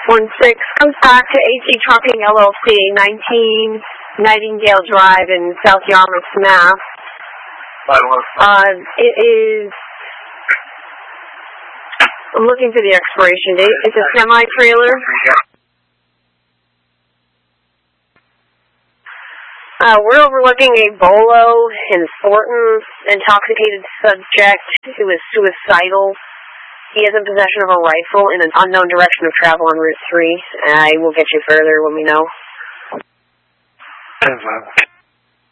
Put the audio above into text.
616 comes back to AC Trucking LLC, 19 Nightingale Drive in South Yarmouth, Mass. It is, I'm looking for the expiration date. It's a semi-trailer. We're overlooking a bolo in Thornton, intoxicated subject who is suicidal. He is in possession of a rifle in an unknown direction of travel on Route 3. I will get you further when we know.